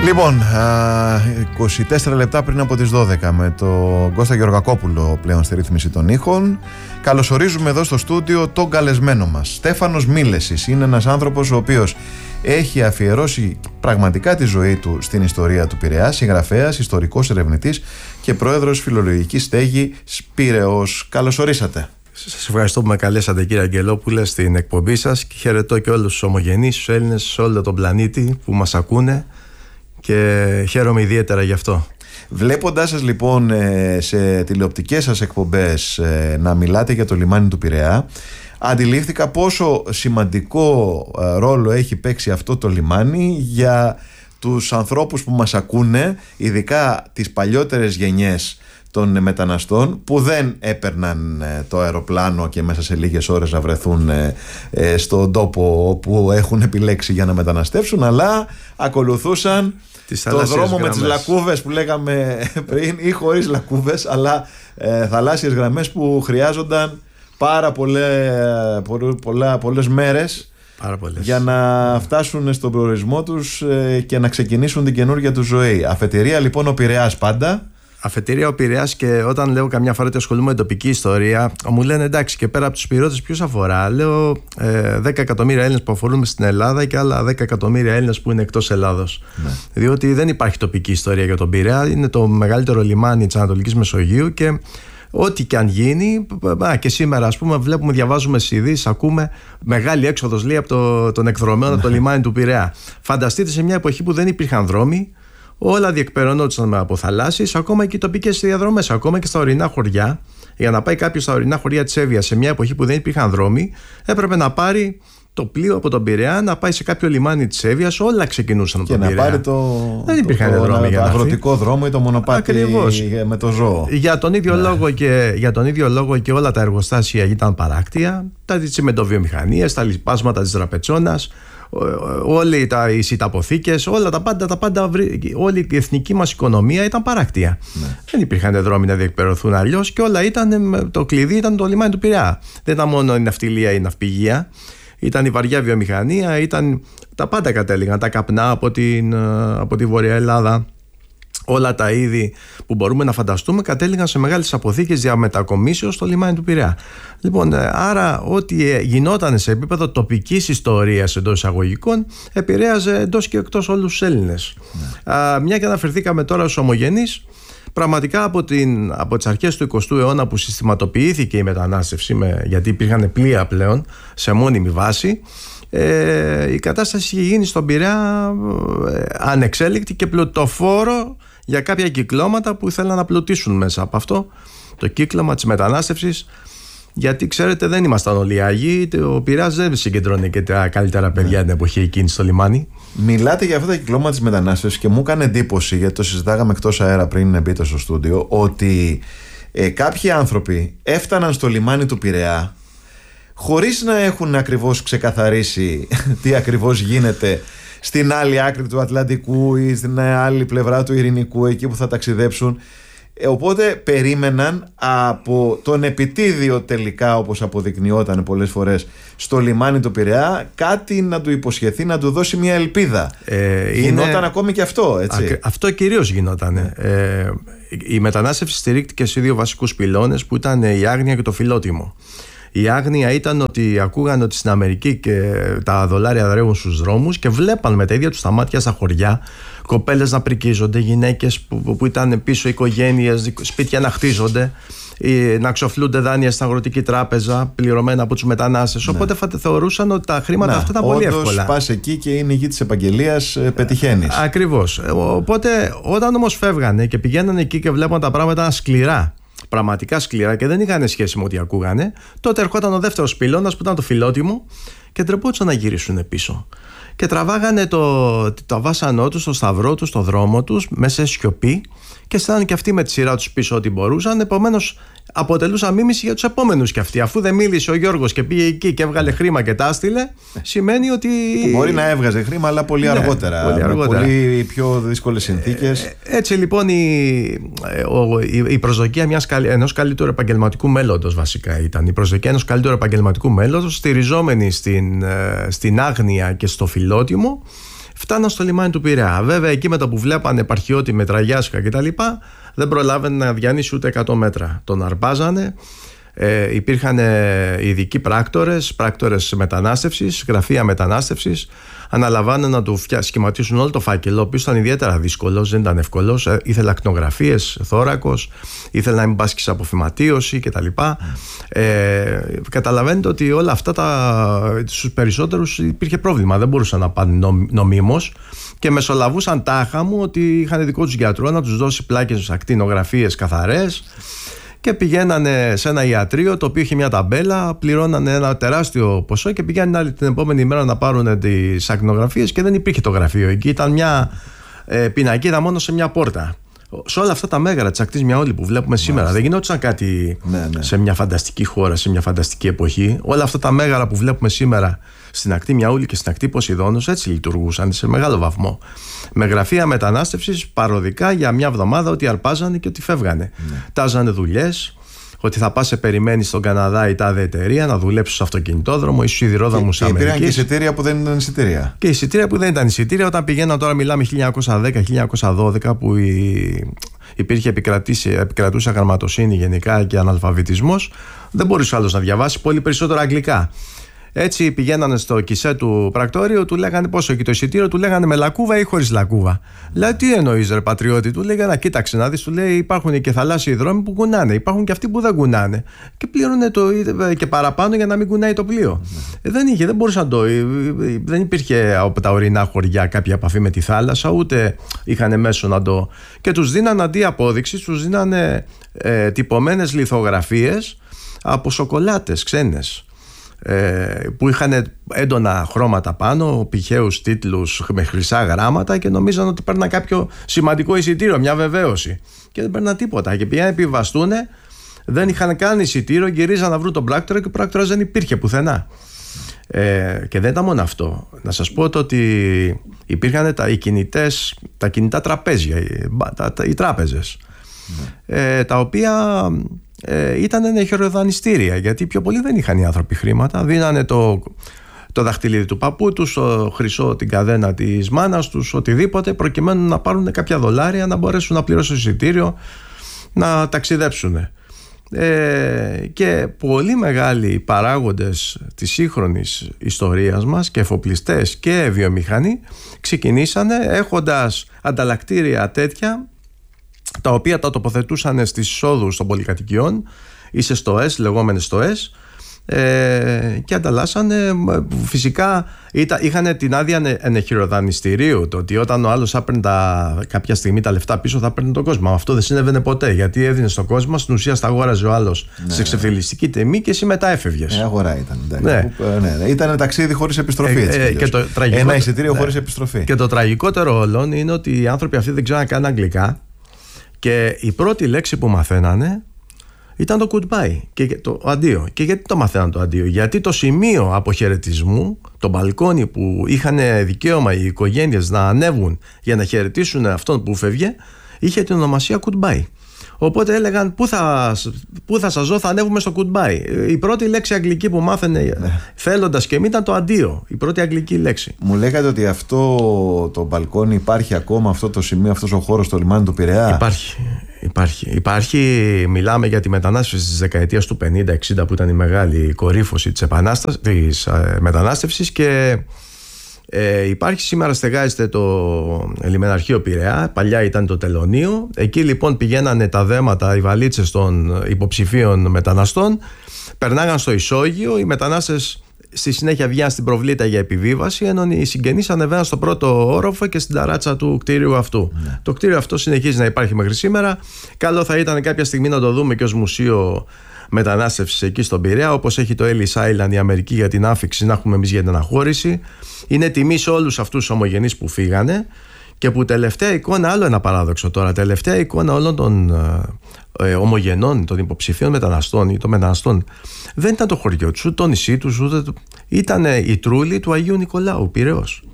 Λοιπόν, 24 λεπτά πριν από τις 12 με τον Κώστα Γεωργακόπουλο πλέον στη ρύθμιση των ήχων. Καλωσορίζουμε εδώ στο στούντιο τον καλεσμένο μας. Στέφανος Μίλεσης είναι ένας άνθρωπος ο οποίος έχει αφιερώσει πραγματικά τη ζωή του στην ιστορία του Πειραιά, συγγραφέας, ιστορικός ερευνητής και πρόεδρος φιλολογικής στέγης Πειραιώς. Καλωσορίσατε. Σας ευχαριστώ που με καλέσατε, κύριε Αγγελόπουλε, στην εκπομπή σας και χαιρετώ και όλους τους ομογενείς, τους Έλληνες σε όλο τον πλανήτη που μας ακούνε και χαίρομαι ιδιαίτερα γι' αυτό. Βλέποντας σας λοιπόν σε τηλεοπτικές σας εκπομπές να μιλάτε για το λιμάνι του Πειραιά, αντιλήφθηκα πόσο σημαντικό ρόλο έχει παίξει αυτό το λιμάνι για τους ανθρώπους που μας ακούνε, ειδικά τις παλιότερες γενιές των μεταναστών που δεν έπαιρναν το αεροπλάνο και μέσα σε λίγες ώρες να βρεθούν στον τόπο όπου έχουν επιλέξει για να μεταναστεύσουν, αλλά ακολουθούσαν το δρόμο με τις λακκούβες που λέγαμε πριν, ή χωρίς λακκούβες, αλλά θαλάσσιες γραμμές που χρειάζονταν πολλές μέρες για να φτάσουν στον προορισμό τους και να ξεκινήσουν την καινούργια του ζωή. Αφετηρία λοιπόν ο Πειραιάς πάντα. Αφετηρία ο Πειραιάς, και όταν λέω καμιά φορά ότι ασχολούμαι με τοπική ιστορία, μου λένε εντάξει, και πέρα από τους Πειρώτες ποιους αφορά? Λέω 10 εκατομμύρια Έλληνες που αφορούμε στην Ελλάδα και άλλα 10 εκατομμύρια Έλληνες που είναι εκτός Ελλάδος. Ναι. Διότι δεν υπάρχει τοπική ιστορία για τον Πειραιά. Είναι το μεγαλύτερο λιμάνι της Ανατολικής Μεσογείου και ό,τι και αν γίνει, και σήμερα ας πούμε βλέπουμε, διαβάζουμε στις ειδήσεις, ακούμε μεγάλη έξοδος, λέει, από τον εκδρομέων από το λιμάνι του Πειραιά. Φανταστείτε σε μια εποχή που δεν υπήρχαν δρόμοι, όλα διεκπεραιωνόντουσαν από θαλάσσιες, ακόμα και οι τοπικές διαδρομές, ακόμα και στα ορεινά χωριά. Για να πάει κάποιος στα ορεινά χωριά της Εύβοιας σε μια εποχή που δεν υπήρχαν δρόμοι, έπρεπε να πάρει το πλοίο από τον Πειραιά, να πάει σε κάποιο λιμάνι της Εύβοιας. Όλα ξεκινούσαν από τον Πειραιά. Και να πάρει δεν υπήρχαν δρόμοι για αγροτικό δρόμο ή το μονοπάτι με το ζώο. Για τον ίδιο λόγο και όλα τα εργοστάσια ήταν παράκτια, τα τσιμεντοβιομηχανίες, τα λιπάσματα της Δραπετσώνας, όλοι οι σιταποθήκες, όλα τα πάντα, όλη η εθνική μας οικονομία ήταν παράκτια. Ναι. Δεν υπήρχαν δρόμοι να διεκπαιρωθούν αλλιώς και όλα ήταν, το κλειδί ήταν το λιμάνι του Πειραιά. Δεν ήταν μόνο η ναυτιλία ή η ναυπηγεία, ήταν η βαριά βιομηχανία, τα πάντα κατέληγαν, τα καπνά από τη Βόρεια Ελλάδα. Όλα τα είδη που μπορούμε να φανταστούμε κατέληγαν σε μεγάλες αποθήκες διαμετακομίσεως στο λιμάνι του Πειραιά. Λοιπόν, άρα ό,τι γινόταν σε επίπεδο τοπικής ιστορίας εντός εισαγωγικών επηρέαζε εντός και εκτός όλους τους Έλληνες. Μια και αναφερθήκαμε τώρα στους ομογενείς, πραγματικά από τις αρχές του 20ου αιώνα που συστηματοποιήθηκε η μετανάστευση, γιατί υπήρχαν πλοία πλέον σε μόνιμη βάση, η κατάσταση είχε γίνει στον Πειραιά ανεξέλεκτη και πλουτοφόρο για κάποια κυκλώματα που ήθελαν να πλουτίσουν μέσα από αυτό το κύκλωμα της μετανάστευσης, γιατί ξέρετε δεν ήμασταν όλοι Άγιοι, ο Πειραιάς δεν συγκεντρώνει και τα καλύτερα παιδιά την εποχή εκείνη στο λιμάνι. Μιλάτε για αυτά τα κυκλώματα της μετανάστευσης και μου έκανε εντύπωση, γιατί το συζητάγαμε εκτός αέρα πριν μπείτε στο στούντιο, ότι κάποιοι άνθρωποι έφταναν στο λιμάνι του Πειραιά χωρίς να έχουν ακριβώς ξεκαθαρίσει τι ακριβώς γίνεται στην άλλη άκρη του Ατλαντικού ή στην άλλη πλευρά του Ειρηνικού, εκεί που θα ταξιδέψουν. Οπότε περίμεναν από τον επιτίδιο τελικά, όπως αποδεικνυόταν πολλές φορές στο λιμάνι του Πειραιά, κάτι να του υποσχεθεί, να του δώσει μια ελπίδα. Γινόταν ακόμη και αυτό, έτσι. Αυτό κυρίως γινόταν. Η μετανάστευση στηρίχτηκε σε δύο βασικούς πυλώνες που ήταν η άγνοια και το φιλότιμο. Η άγνοια ήταν ότι ακούγαν ότι στην Αμερική και τα δολάρια δρεύουν στους δρόμους και βλέπαν με τα ίδια τους τα μάτια στα χωριά κοπέλες να πρικίζονται, γυναίκες που ήταν πίσω, οικογένειες, σπίτια να χτίζονται, να ξοφλούνται δάνεια στην αγροτική τράπεζα πληρωμένα από τους μετανάστες. Ναι. Οπότε θεωρούσαν ότι τα χρήματα αυτά ήταν πολύ εύκολα. Όντως πας εκεί και είναι η γη της επαγγελίας, πετυχαίνεις. Ακριβώς. Οπότε όταν όμως φεύγανε και πηγαίνανε εκεί και βλέπαν τα πράγματα σκληρά, πραγματικά σκληρά, και δεν είχαν σχέση με ό,τι ακούγανε, τότε ερχόταν ο δεύτερος πυλώνας που ήταν το φιλότιμο και τρεπόντουσαν να γυρίσουν πίσω. Και τραβάγανε το βάσανό τους, το σταυρό τους, το δρόμο τους μέσα σε σιωπή και στάναν και αυτοί με τη σειρά τους πίσω ό,τι μπορούσαν. Επομένως αποτελούσαν μίμηση για τους επόμενους κι αυτοί. Αφού δεν μίλησε ο Γιώργος και πήγε εκεί και έβγαλε χρήμα και τα έστειλε, σημαίνει ότι. Μπορεί να έβγαζε χρήμα, αλλά πολύ αργότερα. Με πολύ πιο δύσκολες συνθήκες. Έτσι λοιπόν η προσδοκία ενός καλύτερου επαγγελματικού μέλλοντος βασικά ήταν. Η προσδοκία ενός καλύτερου επαγγελματικού μέλλοντος, στηριζόμενη στην άγνοια και στο φιλότιμο, φτάναν στο λιμάνι του Πειραιά. Βέβαια, εκεί μετά που βλέπανε επαρχιώτη με τραγιάσκα κτλ., δεν προλάβαινε να διανύσει ούτε 100 μέτρα. Τον αρπάζανε. Υπήρχαν ειδικοί πράκτορες μετανάστευσης, γραφεία μετανάστευσης. Αναλαμβάνουν να του σχηματίσουν όλο το φάκελο, ο οποίος ήταν ιδιαίτερα δύσκολος, δεν ήταν εύκολος. Ήθελε ακτινογραφίες, θώρακος, ήθελε να μην πάσχει σε αποφυματίωση κτλ. Καταλαβαίνετε ότι όλα αυτά στους περισσότερους υπήρχε πρόβλημα. Δεν μπορούσαν να πάνε νομίμως και μεσολαβούσαν τάχα μου ότι είχαν δικό τους γιατρό να τους δώσει πλάκες ακτινογραφίες καθαρές. Και πηγαίνανε σε ένα ιατρείο το οποίο είχε μια ταμπέλα, πληρώνανε ένα τεράστιο ποσό και πηγαίνανε την επόμενη μέρα να πάρουν τις ακτινογραφίες και δεν υπήρχε το γραφείο. Εκεί ήταν μια πινακίδα μόνο σε μια πόρτα. Σε όλα αυτά τα μέγαρα της ακτής Μιαούλη που βλέπουμε σήμερα, δεν γινόταν κάτι σε μια φανταστική χώρα, σε μια φανταστική εποχή. Όλα αυτά τα μέγαρα που βλέπουμε σήμερα στην ακτή Μιαούλη και στην ακτή Ποσειδώνος έτσι λειτουργούσαν σε μεγάλο βαθμό. Με γραφεία μετανάστευσης παροδικά για μια εβδομάδα ότι αρπάζανε και ότι φεύγανε. Τάζανε δουλειές, ότι θα πας σε περιμένει στον Καναδά η τάδε εταιρεία να δουλέψει στο αυτοκινητόδρομο ή στους σιδηρόδρομους της Αμερικής. Και εισιτήρια που δεν ήταν εισιτήρια. Και εισιτήρια που δεν ήταν εισιτήρια. Όταν πηγαίναν, τώρα μιλάμε 1910-1912, που επικρατούσε αγραμματοσύνη γενικά και αναλφαβητισμός, δεν μπορούσε άλλος να διαβάσει, πολύ περισσότερο αγγλικά. Έτσι πηγαίνανε στο κισέ του πρακτόριου, του λέγανε πόσο εκεί το εισιτήριο, του λέγανε με λακκούβα ή χωρίς λακκούβα. Λέει, τι εννοείς ρε πατριώτη, του λέγανε, να κοίταξε να δεις, του λέει, υπάρχουν και θαλάσσιοι δρόμοι που κουνάνε, υπάρχουν και αυτοί που δεν κουνάνε. Και πλήρωνε και παραπάνω για να μην κουνάει το πλοίο. Δεν μπορούσαν δεν υπήρχε από τα ορεινά χωριά κάποια επαφή με τη θάλασσα, ούτε είχαν μέσο να το. Και τους δίνανε αντί απόδειξης, τους δίνανε τυπωμένες λιθογραφίες από σοκολάτες ξένες. Που είχαν έντονα χρώματα πάνω, πηχαίους τίτλους με χρυσά γράμματα και νομίζαν ότι παίρναν κάποιο σημαντικό εισιτήριο, μια βεβαίωση. Και δεν παίρναν τίποτα. Και πήγαν να επιβαστούνε, δεν είχαν καν εισιτήριο, γυρίζαν να βρουν τον πράκτορα και ο πράκτορας δεν υπήρχε πουθενά. Και δεν ήταν μόνο αυτό. Να σας πω ότι υπήρχαν τα κινητά τραπέζια, οι τράπεζες, τα οποία ήταν ενεχειροδανιστήρια, γιατί πιο πολλοί δεν είχαν οι άνθρωποι χρήματα. Δίνανε το δαχτυλίδι του παππού τους, το χρυσό, την καδένα της μάνας τους, οτιδήποτε, προκειμένου να πάρουν κάποια δολάρια, να μπορέσουν να πληρώσουν εισιτήριο, να ταξιδέψουν. Και πολύ μεγάλοι παράγοντες της σύγχρονης ιστορίας μας και εφοπλιστές και βιομηχανοί ξεκινήσανε έχοντας ανταλλακτήρια τέτοια, τα οποία τα τοποθετούσαν στις εισόδους των πολυκατοικιών ή σε στοές, λεγόμενες στοές, και ανταλλάσσανε. Φυσικά είχαν την άδεια ενεχειροδανιστηρίου, το ότι όταν ο άλλος έπαιρνε κάποια στιγμή τα λεφτά πίσω θα παίρνει τον κόσμο. Αυτό δεν συνέβαινε ποτέ, γιατί έδινε στον κόσμο, στην ουσία τα αγόραζε ο άλλος σε εξεφυλιστική τιμή και εσύ μετά έφευγες. Αγορά ήταν. Ήταν ταξίδι χωρίς επιστροφή. Ένα εισιτήριο χωρίς επιστροφή. Και το τραγικότερο όλων είναι ότι οι άνθρωποι αυτοί δεν ξέραν καν αγγλικά και η πρώτη λέξη που μαθαίνανε ήταν το goodbye και το αντίο. Και γιατί το μαθαίναν το αντίο? Γιατί το σημείο αποχαιρετισμού, το μπαλκόνι που είχαν δικαίωμα οι οικογένειες να ανέβουν για να χαιρετήσουν αυτόν που φεύγε, είχε την ονομασία goodbye. Οπότε έλεγαν, πού θα σας ζω, θα ανέβουμε στο goodbye. Η πρώτη λέξη αγγλική που μάθαινε θέλοντας και μη ήταν το αντίο. Η πρώτη αγγλική λέξη. Μου λέγατε ότι αυτό το μπαλκόνι υπάρχει ακόμα, αυτό το σημείο, αυτός ο χώρος στο λιμάνι του Πειραιά? Υπάρχει. Μιλάμε για τη μετανάστευση της δεκαετίας του 50-60, που ήταν η μεγάλη κορύφωση της μετανάστευσης, και υπάρχει σήμερα, στεγάζεται το λιμεναρχείο Πειραιά, παλιά ήταν το τελωνείο. Εκεί λοιπόν πηγαίνανε τα δέματα, οι βαλίτσες των υποψηφίων μεταναστών, περνάγαν στο ισόγειο, οι μετανάστες στη συνέχεια βγαίναν στην προβλήτα για επιβίβαση, ενώ οι συγγενείς ανεβαίναν στο πρώτο όροφο και στην ταράτσα του κτίριου αυτού. Το κτίριο αυτό συνεχίζει να υπάρχει μέχρι σήμερα. Καλό θα ήταν κάποια στιγμή να το δούμε και ως μουσείο μετανάστευσης εκεί στον Πειραιά, όπως έχει το Ellis Island η Αμερική για την άφιξη, να έχουμε εμείς για την αναχώρηση. Είναι τιμή σε όλους αυτούς τους ομογενείς που φύγανε και που τελευταία εικόνα, άλλο ένα παράδοξο τώρα, τελευταία εικόνα όλων των ομογενών, των υποψηφίων μεταναστών ή των μεταναστών, δεν ήταν το χωριό τους, ούτε το νησί τους, ήταν η Τρούλη του Αγίου Νικολάου, Πειραιώς.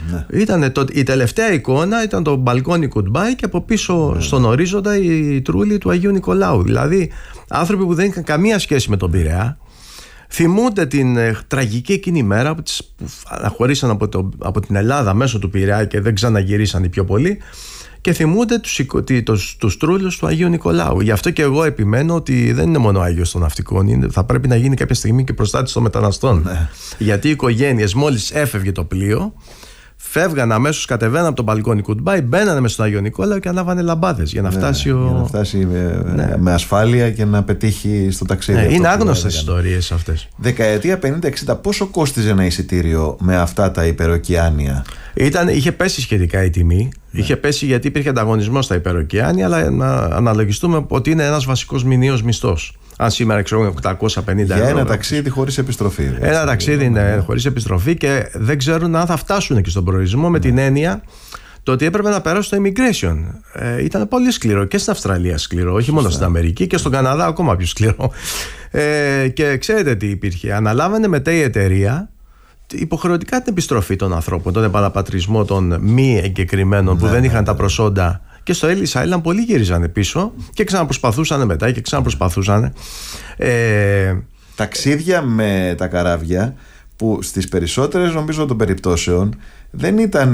Η τελευταία εικόνα ήταν το μπαλκόνι goodbye και από πίσω στον ορίζοντα η Τρούλη του Αγίου Νικολάου. Δηλαδή άνθρωποι που δεν είχαν καμία σχέση με τον Πειραιά, θυμούνται την τραγική εκείνη μέρα που αναχωρήσαν από την Ελλάδα μέσω του Πειραιά και δεν ξαναγυρίσαν οι πιο πολλοί, και θυμούνται τους τρούλους του Αγίου Νικολάου. Γι' αυτό και εγώ επιμένω ότι δεν είναι μόνο Άγιος των Ναυτικών, θα πρέπει να γίνει κάποια στιγμή και προστάτης των μεταναστών. Ναι. Γιατί οι οικογένειες, μόλις έφευγε το πλοίο, φεύγαν αμέσως, κατεβαίναν από τον μπαλκόνι Κουτμπάι, μπαίνανε μες στον Άγιο Νικόλαο και ανάβανε λαμπάδες για να φτάσει με ασφάλεια και να πετύχει στο ταξίδι. Είναι άγνωστες ιστορίες αυτές. Δεκαετία 50-60, πόσο κόστιζε ένα εισιτήριο με αυτά τα υπεροκειάνια? Είχε πέσει σχετικά η τιμή. Είχε πέσει γιατί υπήρχε ανταγωνισμός στα υπεροκειάνια, αλλά να αναλογιστούμε ότι είναι ένας βασικός μηνιαίος μισθός. Αν σήμερα ξέρω 850 για ευρώ. Ένα ταξίδι χωρίς επιστροφή. Ένα ταξίδι είναι χωρίς επιστροφή και δεν ξέρουν αν θα φτάσουν και στον προορισμό, με την έννοια το ότι έπρεπε να περάσουν στο immigration. Ήταν πολύ σκληρό και στην Αυστραλία σκληρό, όχι μόνο στην Αμερική, και στον Καναδά ακόμα πιο σκληρό. Και ξέρετε τι υπήρχε? Αναλάβανε μετά η εταιρεία υποχρεωτικά την επιστροφή των ανθρώπων, τον επαναπατρισμό των μη εγκεκριμένων που δεν είχαν τα προσόντα. Και στο Ellis Island πολλοί γύριζαν πίσω και ξαναπροσπαθούσαν μετά και ξαναπροσπαθούσαν. Ταξίδια με τα καράβια που στις περισσότερες νομίζω των περιπτώσεων δεν ήταν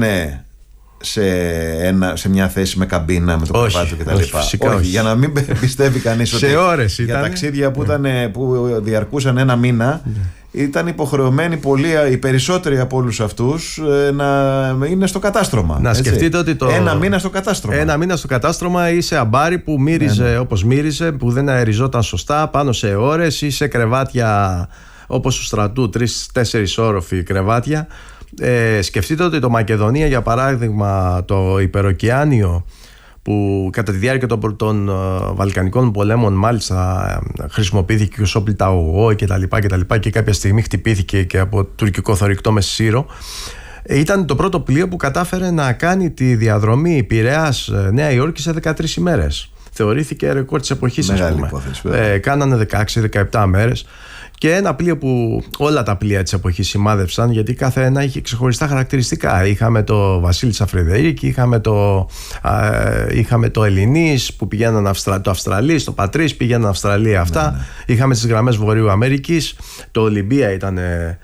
σε μια θέση με καμπίνα, με το κρεβάτι κτλ. Όχι, για να μην πιστεύει κανείς ότι για ταξίδια που διαρκούσαν ένα μήνα ήταν υποχρεωμένοι οι περισσότεροι από όλους αυτούς να είναι στο κατάστρωμα. Να σκεφτείτε ότι ένα μήνα στο κατάστρωμα. Ένα μήνα στο κατάστρωμα ή σε αμπάρι που μύριζε όπως μύριζε, που δεν αεριζόταν σωστά, πάνω σε ώρες, ή σε κρεβάτια όπως του στρατού, 3-4 όροφοι κρεβάτια. Σκεφτείτε ότι το Μακεδονία, για παράδειγμα, το υπεροκειάνιο, που κατά τη διάρκεια των Βαλκανικών πολέμων μάλιστα χρησιμοποιήθηκε ως όπλητα ΟΟ και τα λοιπά και κάποια στιγμή χτυπήθηκε και από τουρκικό θωρηκτό με Σύρο, ήταν το πρώτο πλοίο που κατάφερε να κάνει τη διαδρομή Πειραιάς Νέα Υόρκη σε 13 ημέρες. Θεωρήθηκε ρεκόρ της εποχής, ας πούμε. Κάνανε 16-17 μέρες. Και ένα πλοίο που όλα τα πλοία της εποχής σημάδευσαν, γιατί κάθε ένα είχε ξεχωριστά χαρακτηριστικά. Είχαμε το Βασίλη Σαφριδερίκη, είχαμε το Ελληνής που πηγαίναν το Αυστραλής, το Πατρίς πήγαιναν Αυστραλία αυτά. Ναι. Είχαμε τις γραμμές Βορείου Αμερικής, το Ολυμπία ήταν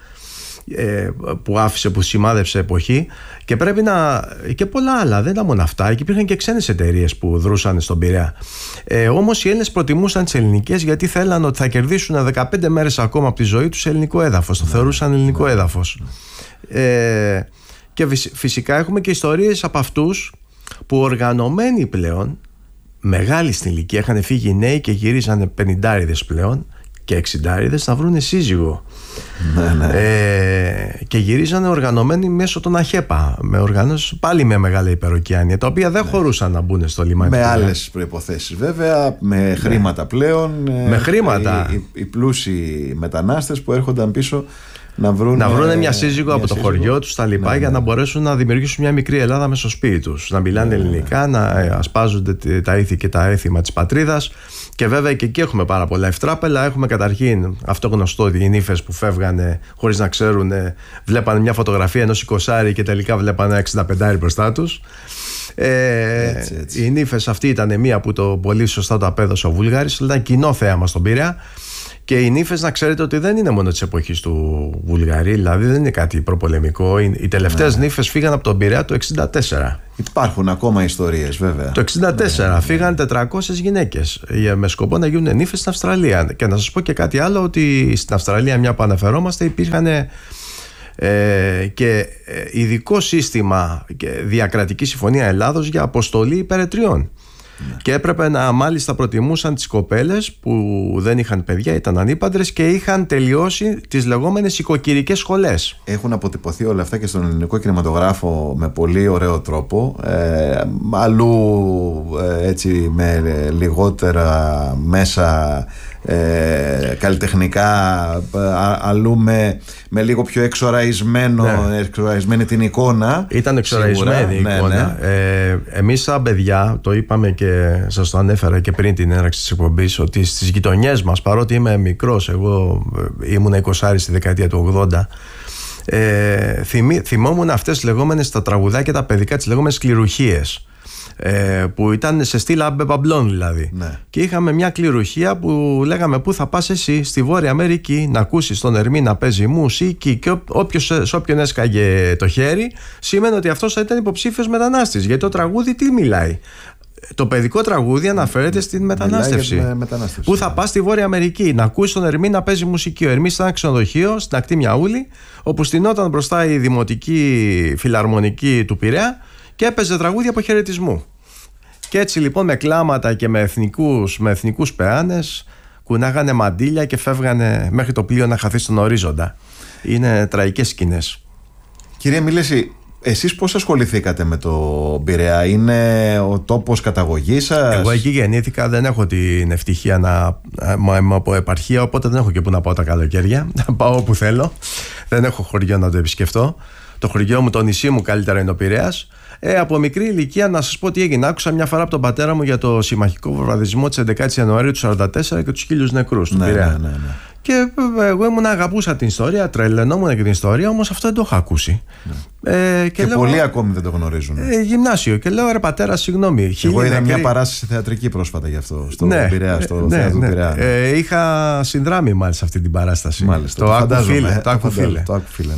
που σημάδευσε εποχή, και πρέπει και πολλά άλλα, δεν ήταν μόνο αυτά, και υπήρχαν και ξένες εταιρείες που δρούσαν στον Πειραιά. Όμως οι Έλληνες προτιμούσαν τις ελληνικές, γιατί θέλαν ότι θα κερδίσουν 15 μέρες ακόμα από τη ζωή τους σε ελληνικό έδαφος, το θεωρούσαν ελληνικό έδαφος. Και φυσικά έχουμε και ιστορίες από αυτούς που οργανωμένοι πλέον, μεγάλοι στην ηλικία, είχαν φύγει νέοι και γυρίζανε 50 πλέον και 60 να βρουν σύζυγο. Και γυρίζανε οργανωμένοι μέσω των ΑΧΕΠΑ, με οργανώσεις πάλι με μεγάλα υπεροκειάνια, τα οποία δεν χωρούσαν να μπουν στο λιμάνι. Με άλλες προϋποθέσεις βέβαια, με χρήματα πλέον. Με χρήματα. Οι πλούσιοι μετανάστες που έρχονταν πίσω να βρουν μια σύζυγο από το χωριό τους τα λοιπά, για να μπορέσουν να δημιουργήσουν μια μικρή Ελλάδα μες στο σπίτι τους, να μιλάνε ελληνικά, να ασπάζονται τα ήθη και τα έθιμα της πατρίδας. Και βέβαια και εκεί έχουμε πάρα πολλά ευτράπελα. Έχουμε καταρχήν αυτό γνωστό, ότι οι νύφες που φεύγανε χωρίς να ξέρουν, βλέπανε μια φωτογραφία ενός 20 και τελικά βλέπανε 65 μπροστά τους. Οι νύφες, αυτή ήταν μία που το πολύ σωστά το απέδωσε ο Βούλγαρης, ήταν κοινό θέαμα στον Πειραιά. Και οι νύφες, να ξέρετε ότι δεν είναι μόνο της εποχής του Βουλγαρή, δηλαδή δεν είναι κάτι προπολεμικό. Οι τελευταίες νύφες φύγαν από τον Πειραιά το 1964. Υπάρχουν ακόμα ιστορίες, βέβαια. Το 1964 φύγαν 400 γυναίκες με σκοπό να γίνουν νύφες στην Αυστραλία. Και να σας πω και κάτι άλλο, ότι στην Αυστραλία, μια που αναφερόμαστε, υπήρχαν και ειδικό σύστημα και διακρατική συμφωνία Ελλάδος για αποστολή υπερετριών. Και έπρεπε να, μάλιστα προτιμούσαν τις κοπέλες που δεν είχαν παιδιά, ήταν ανήπαντρες και είχαν τελειώσει τις λεγόμενες οικοκυρικές σχολές. Έχουν αποτυπωθεί όλα αυτά και στον ελληνικό κινηματογράφο με πολύ ωραίο τρόπο, αλλού έτσι με λιγότερα μέσα καλλιτεχνικά, αλλού με λίγο πιο εξοραϊσμένη την εικόνα. Ήταν εξοραϊσμένη η εικόνα. Εμείς σαν παιδιά, το είπαμε και σας το ανέφερα και πριν την έναρξη της εκπομπής, ότι στις γειτονιές μας, παρότι είμαι μικρός, εγώ ήμουν 20 στη δεκαετία του 80, θυμόμουν αυτές τις λεγόμενες, τα τραγουδάκια τα παιδικά, τις λεγόμενες κληροχίες. που ήταν σε στήλα Μπαμπλών δηλαδή. Ναι. Και είχαμε μια κληροχία που λέγαμε πού θα πας εσύ στη Βόρεια Αμερική να ακούσεις τον Ερμή να παίζει μουσική, και σε όποιον έσκαγε το χέρι σήμαινε ότι αυτός θα ήταν υποψήφιος μετανάστης, γιατί το τραγούδι τι μιλάει? Το παιδικό τραγούδι αναφέρεται στην μετανάστευση. Πού θα πας στη Βόρεια Αμερική να ακούσεις τον Ερμή να παίζει μουσική? Ο Ερμής ήταν ένα ξενοδοχείο στην ακτή Μιαούλη, όπου στηνόταν μπροστά η Δημοτική Φιλαρμονική του Πειραιά και έπαιζε τραγούδια αποχαιρετισμού. Και έτσι λοιπόν με κλάματα και με εθνικούς πεάνες κουνάγανε μαντίλια και φεύγανε μέχρι το πλοίο να χαθεί στον ορίζοντα. Είναι τραγικές σκηνές. Κυρία Μίλεση, εσείς πώς ασχοληθήκατε με το Πειραιά? Είναι ο τόπος καταγωγής σας? Εγώ εκεί γεννήθηκα, δεν έχω την ευτυχία να είμαι από επαρχία, οπότε δεν έχω και που να πάω τα καλοκαίρια. Να πάω όπου θέλω. Δεν έχω χωριό να το επισκεφτώ. Το χωριό μου, το νησί μου καλύτερα είναι ο Πειραιάς. Από μικρή ηλικία να σας πω τι έγινε. Άκουσα μια φορά από τον πατέρα μου για το συμμαχικό βομβαρδισμό της 11ης Ιανουαρίου του 1944 και τους 1.000 νεκρούς του Πειραιά. Ναι. Και εγώ αγαπούσα την ιστορία, τρελαινόμουν και την ιστορία, όμως αυτό δεν το είχα ακούσει. Και λέω, πολλοί ακόμη δεν το γνωρίζουν. Γυμνάσιο. Και λέω, ρε πατέρα, συγγνώμη. Εγώ είδα μια παράσταση θεατρική πρόσφατα γι' αυτό. Στο Πειραιά, στο θέατρο του Πειραιά. Είχα συνδράμει μάλιστα αυτή την παράσταση. Μάλιστα, το Άκου Φίλε.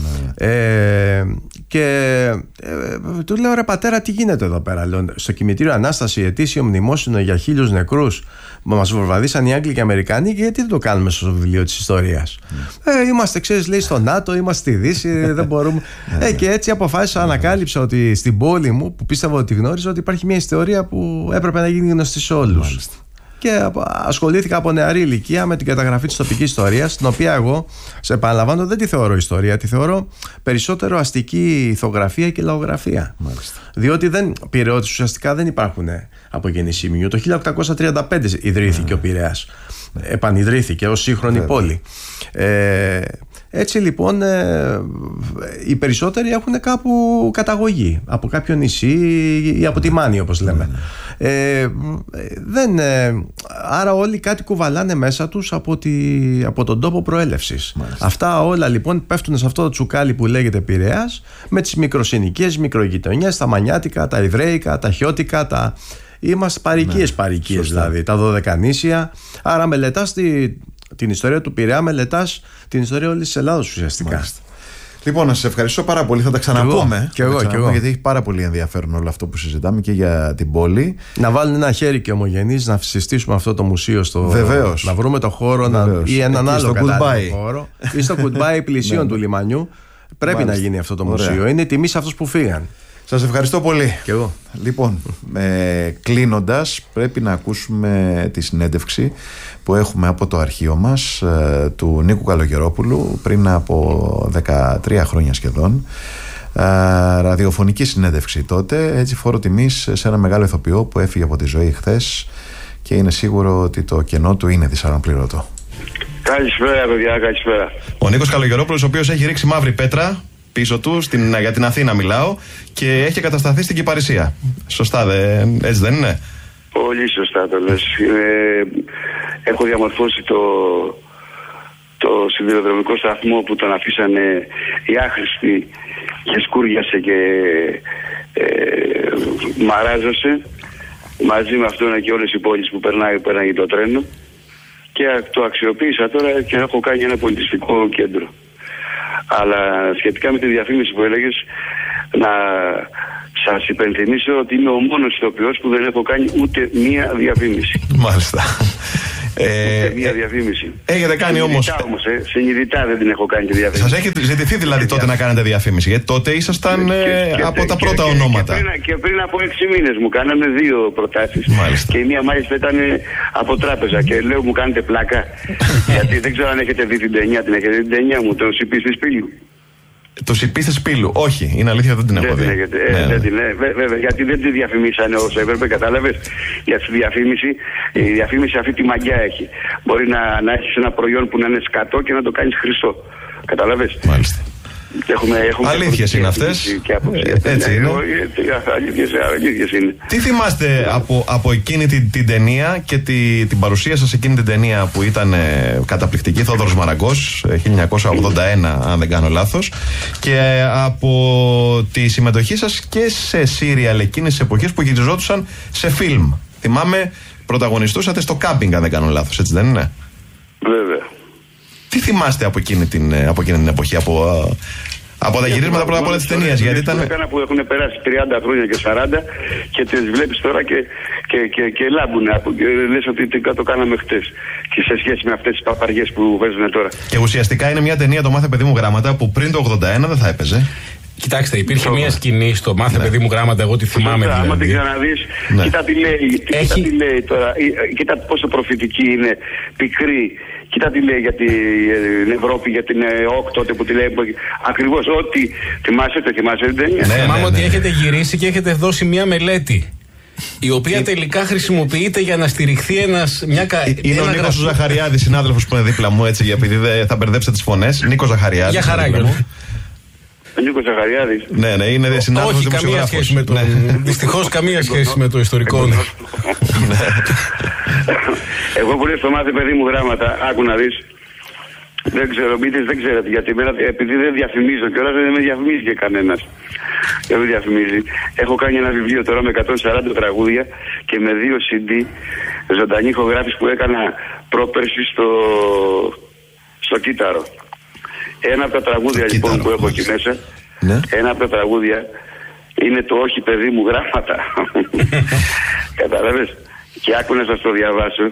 Και του λέω, ρε πατέρα, τι γίνεται εδώ πέρα? Λέω, στο κημητήριο Ανάσταση, ετήσιο μνημόσυνο για 1.000 νεκρούς. Μας βομβαρδίσαν οι Άγγλοι και οι Αμερικανοί, και γιατί δεν το κάνουμε στο βιβλίο της ιστορίας? Είμαστε, ξέρεις, λέει, στο ΝΑΤΟ, είμαστε στη Δύση, δεν μπορούμε. Και έτσι αποφάσισα, ανακάλυψα ότι στην πόλη μου, που πίστευα ότι γνώριζα, ότι υπάρχει μια ιστορία που έπρεπε να γίνει γνωστή σε όλους. Μάλιστα. Και ασχολήθηκα από νεαρή ηλικία με την καταγραφή της τοπικής ιστορίας, την οποία εγώ, σε επαναλαμβάνω, δεν τη θεωρώ ιστορία, τη θεωρώ περισσότερο αστική ηθογραφία και λαογραφία. Μάλιστα. Διότι Πειραιώτες ουσιαστικά δεν υπάρχουν από γεννησίμιου. Το 1835 ιδρύθηκε ο Πειραιάς. Επανειδρύθηκε ως σύγχρονη πόλη. Έτσι λοιπόν οι περισσότεροι έχουν κάπου καταγωγή από κάποιο νησί ή από τη Μάνη, όπως λέμε. Άρα όλοι κάτι κουβαλάνε μέσα τους από τον τόπο προέλευσης. Μάλιστα. Αυτά όλα λοιπόν πέφτουν σε αυτό το τσουκάλι που λέγεται Πειραιάς, με τις μικροσυνοικίες, μικρογειτονιές, τα μανιάτικα, τα ιδραίικα, τα χιώτικα, είμαστε παροικίες δηλαδή, τα Δωδεκανήσια. Άρα μελετάς την ιστορία του Πειραιά, μελετάς την ιστορία όλης της Ελλάδος ουσιαστικά. Μάλιστα. Λοιπόν, να σας ευχαριστώ πάρα πολύ. Θα τα ξαναπούμε. Και εγώ. Γιατί έχει πάρα πολύ ενδιαφέρον όλο αυτό που συζητάμε και για την πόλη. Να βάλουν ένα χέρι και ομογενείς να συστήσουμε αυτό το μουσείο στο. Βεβαίως. Να βρούμε το χώρο ή έναν άλλο κατάλληλο χώρο. Ή στο goodbye πλησίων του λιμανιού. Πρέπει να γίνει αυτό το μουσείο. Είναι τιμή σε αυτούς που φύγαν. Σας ευχαριστώ πολύ. Και εγώ. Λοιπόν, κλείνοντας, πρέπει να ακούσουμε τη συνέντευξη που έχουμε από το αρχείο μας του Νίκου Καλογερόπουλου πριν από 13 χρόνια σχεδόν. Ραδιοφωνική συνέντευξη τότε, έτσι φόρο τιμής σε ένα μεγάλο ηθοποιό που έφυγε από τη ζωή χθες και είναι σίγουρο ότι το κενό του είναι δυσαναπληρωτό. Καλησπέρα, παιδιά, καλησπέρα. Ο Νίκος Καλογερόπουλος, ο οποίος έχει ρίξει μαύρη πέτρα πίσω του, για την Αθήνα μιλάω, και έχει κατασταθεί στην Κυπαρισία. Σωστά, έτσι δεν είναι? Πολύ σωστά το λες. Έχω διαμορφώσει το σιδηροδρομικό σταθμό που τον αφήσανε οι άχρηστοι και σκούριασε και μαράζωσε, μαζί με αυτόν και όλες οι πόλεις που περνάει το τρένο, και το αξιοποίησα τώρα και έχω κάνει ένα πολιτιστικό κέντρο. Αλλά σχετικά με τη διαφήμιση που έλεγες, να σας υπενθυμίσω ότι είμαι ο μόνος ηθοποιός που δεν έχω κάνει ούτε μία διαφήμιση. Μάλιστα. Ούτε μία διαφήμιση. Έχετε κάνει όμως. Συνειδητά δεν την έχω κάνει τη διαφήμιση. Σας έχει ζητηθεί δηλαδή τότε να κάνετε διαφήμιση? Γιατί τότε ήσασταν από τα πρώτα ονόματα. Και πριν από 6 μήνες μου κάνανε 2 προτάσεις. Μάλιστα. Και η μία μάλιστα ήταν από τράπεζα. Και λέω, μου κάνετε πλάκα? Γιατί δεν ξέρω αν έχετε δει την ταινία. Την έχετε δει την ταινία μου, το Συμπίστης Πύλου? Το Συμπίστης Πύλου, όχι, είναι αλήθεια, δεν την έχω δει. Βέβαια, γιατί δεν τη διαφημίσανε όσο έπρεπε, κατάλαβες. Για τη διαφήμιση, η διαφήμιση αυτή τη μαγιά έχει. Μπορεί να έχεις ένα προϊόν που να είναι σκατό και να το κάνεις χρυσό. Κατάλαβες. Μάλιστα. Αλήθειες είναι αυτές. Έτσι είναι. Αλήθειες είναι. Τι θυμάστε από εκείνη την ταινία και την παρουσία σας εκείνη την ταινία που ήταν καταπληκτική, Θόδωρος Μαραγκός, 1981 αν δεν κάνω λάθος, και από τη συμμετοχή σας και σε σύριαλ εκείνες τις εποχές που γυριζόντουσαν σε φιλμ? Θυμάμαι πρωταγωνιστούσατε στο κάμπινγκ αν δεν κάνω λάθος, έτσι δεν είναι? Βέβαια. Τι θυμάστε από εκείνη την εποχή, από τα γυρίσματα πρώτα απ' όλα της ταινίας? Γιατί ήταν. Που έχουν περάσει 30 χρόνια και 40 και τις βλέπεις τώρα και λάμπουνε. Λες ότι το κάναμε χτες. Και σε σχέση με αυτές τις παπαριές που παίζουν τώρα. Και ουσιαστικά είναι μια ταινία, το Μάθε παιδί μου γράμματα, που πριν το 81 δεν θα έπαιζε. Κοιτάξτε, υπήρχε μια σκηνή στο Μάθε παιδί μου γράμματα, εγώ τη θυμάμαι. Αν την ξαναδείς, κοίτα τι λέει τώρα. Κοίτα πόσο προφητική είναι, πικρή. Κοίτα τι λέει για την Ευρώπη, για την ΕΟΚ τότε που τη λέει. Ακριβώς ό,τι θυμάσαι την ταινία. Θυμάμαι ότι έχετε γυρίσει και έχετε δώσει μια μελέτη, η οποία τελικά χρησιμοποιείται για να στηριχθεί είναι ο Νίκος Ζαχαριάδης, συνάδελφος που είναι δίπλα μου, έτσι, επειδή θα μπερδέψετε τις φωνές. Νίκος Ζαχαριάδης. Για χαρά, Γιώργο. Ο Νίκος Ζαχαριάδης. Ναι, είναι συνάδελφος δημοσιογράφος. Δυστυχώς καμία σχέση με το ιστορικό. Εγώ που λέω στο Μάθε παιδί μου γράμματα, άκου να δεις. Δεν ξέρω, δεν ξέρετε γιατί. Επειδή δεν διαφημίζω κιόλας, δεν με διαφημίζει και κανένας. Δεν με διαφημίζει. Έχω κάνει ένα βιβλίο τώρα με 140 τραγούδια και με 2 CD ζωντανή ηχογράφηση που έκανα πρόπερση στο κύτταρο. Ένα από τα τραγούδια λοιπόν που έχω εκεί μέσα, ένα από τα τραγούδια είναι το «Όχι παιδί μου γράμματα». Καταλάβες? Και άκου να σας το διαβάσω.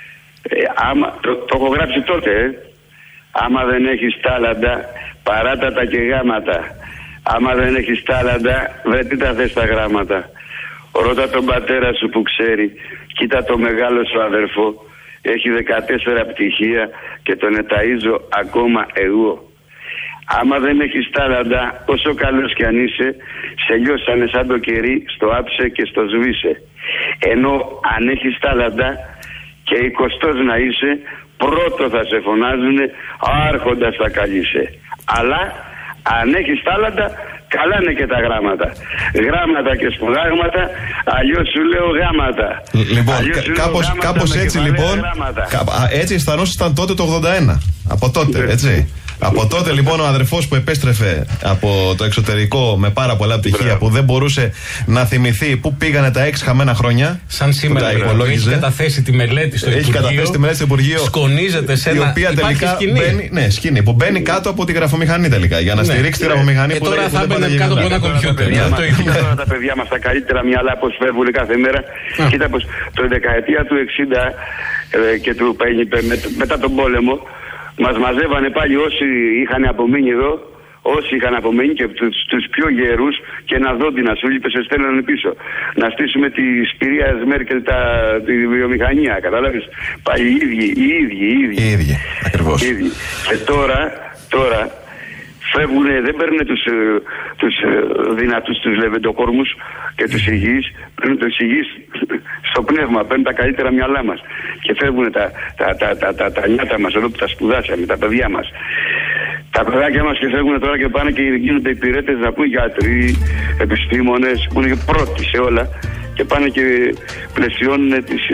Το έχω γράψει τότε. Άμα δεν έχεις τάλαντα, παράτα τα και γάματα. Άμα δεν έχεις τάλαντα, βρε τι τα θες τα γράμματα. Ρώτα τον πατέρα σου που ξέρει, κοίτα το μεγάλο σου αδερφό. Έχει 14 πτυχία και τον εταΐζω ακόμα εγώ. Άμα δεν έχεις τάλαντα, όσο καλός κι αν είσαι, σε λιώσανε σαν το κερί, στο άψε και στο σβήσε. Ενώ αν έχεις τάλαντα και 20 να είσαι, πρώτο θα σε φωνάζουνε, άρχοντας θα καλείσαι. Αλλά αν έχεις τάλαντα, καλά είναι και τα γράμματα. Γράμματα και σπουδάγματα, αλλιώς σου λέω γάματα. Λοιπόν, κάπως έτσι λοιπόν, έτσι αισθανόσασταν τότε το 81, από τότε, έτσι. Από τότε λοιπόν ο αδερφός που επέστρεφε από το εξωτερικό με πάρα πολλά πτυχία, που δεν μπορούσε να θυμηθεί πού πήγανε τα 6 χαμένα χρόνια. Σαν σήμερα έχει καταθέσει τη μελέτη στο Υπουργείο. Έχει καταθέσει τη μελέτη στο Υπουργείο. Σκονίζεται σε ένα. Η οποία τελικά μπαίνει, σκηνή που μπαίνει κάτω από τη γραφομηχανή τελικά. Για να στηρίξει τη γραφομηχανή που τώρα θα μπαίνει κάτω από ένα κομπιούτερ. Κοίτα τώρα τα παιδιά μας τα καλύτερα μυαλά πως φεύγουν κάθε μέρα. Κοίτα πως το δεκαετία του 60 και μετά τον πόλεμο. Μας μαζεύανε πάλι όσοι είχαν απομείνει εδώ, όσοι είχαν απομείνει και τους πιο γερούς και ένα δόντι να σου λείπε σε στέλνανε πίσω. Να στήσουμε τη Σπυρία Μέρκελ τη βιομηχανία, καταλάβεις. Πάλι οι ίδιοι. Ακριβώς. Και τώρα φεύγουνε, δεν παίρνουν τους δυνατούς, τους λεβεντοκόρμους και τους υγιείς, παίρνουν τους υγιείς στο πνεύμα, παίρνουν τα καλύτερα μυαλά μας και φεύγουν τα νιάτα μας εδώ που τα σπουδάσαμε, τα παιδιά μας. Τα παιδάκια μας και φεύγουν τώρα και πάνε και γίνονται υπηρέτες, να πούν γιατροί, επιστήμονες, που είναι πρώτοι σε όλα και πάνε και πλαισιώνουν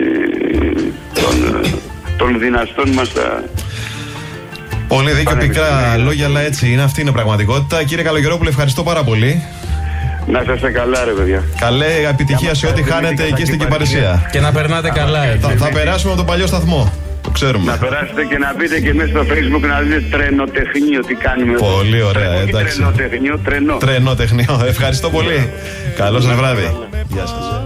των δυναστών μας τα... Πολύ δίκιο, πικρά λόγια, αλλά έτσι είναι. Αυτή είναι η πραγματικότητα. Κύριε Καλογερόπουλε, ευχαριστώ πάρα πολύ. Να είστε καλά, ρε παιδιά. Καλή επιτυχία σε ό,τι χάνετε εκεί στην Κυπαρισία. Και να περνάτε καλά. Θα περάσουμε από τον παλιό σταθμό. Το ξέρουμε. Να περάσετε και να μπείτε και μέσα στο Facebook να δείτε τρενοτεχνείο τι κάνουμε. Πολύ ωραία, εντάξει. Τρενοτεχνείο. Ευχαριστώ πολύ. Καλό σας βράδυ. Γεια σας.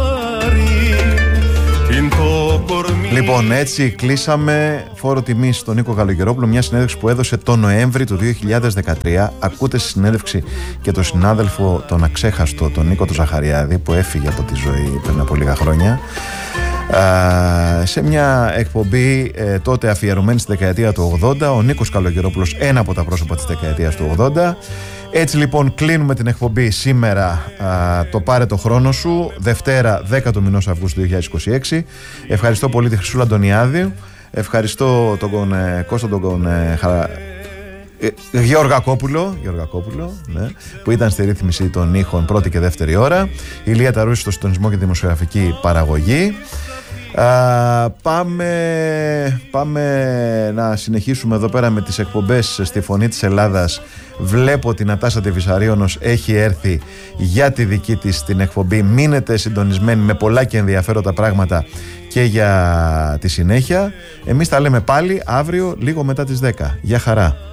Λοιπόν, έτσι κλείσαμε φόρο τιμής στον Νίκο Καλογερόπουλο, μια συνέντευξη που έδωσε το Νοέμβρη του 2013. Ακούτε στη συνέντευξη και τον συνάδελφο τον αξέχαστο, τον Νίκο του Ζαχαριάδη, που έφυγε από τη ζωή πριν από λίγα χρόνια, σε μια εκπομπή τότε αφιερωμένη στη δεκαετία του 80. Ο Νίκος Καλογερόπουλος, ένα από τα πρόσωπα της δεκαετίας του 80. Έτσι λοιπόν κλείνουμε την εκπομπή σήμερα, το πάρε το χρόνο σου, Δευτέρα 10 του μηνός Αυγούστου 2026. Ευχαριστώ πολύ τη Χρυσούλα Αντωνιάδη, ευχαριστώ τον Κώστα τον Γεωργακόπουλο, ναι, που ήταν στη ρύθμιση των ήχων πρώτη και δεύτερη ώρα. Ηλία Ταρούση στο συντονισμό και δημοσιογραφική παραγωγή. Πάμε να συνεχίσουμε εδώ πέρα με τις εκπομπές στη Φωνή της Ελλάδας. Βλέπω ότι η Νατάσα Τεβισαρίωνος έχει έρθει για τη δική της την εκπομπή. Μείνετε συντονισμένοι με πολλά και ενδιαφέροντα πράγματα και για τη συνέχεια. Εμείς τα λέμε πάλι αύριο λίγο μετά τις 10. Γεια χαρά.